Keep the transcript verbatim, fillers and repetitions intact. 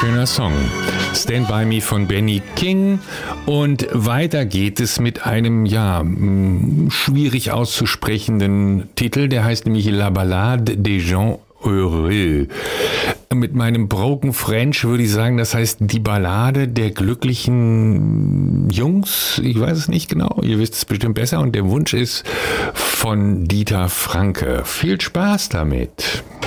Schöner Song. Stand By Me von Benny King. Und weiter geht es mit einem, ja, schwierig auszusprechenden Titel. Der heißt nämlich La Ballade des gens heureux. Mit meinem Broken French würde ich sagen, das heißt die Ballade der glücklichen Jungs. Ich weiß es nicht genau, ihr wisst es bestimmt besser. Und der Wunsch ist von Dieter Franke. Viel Spaß damit.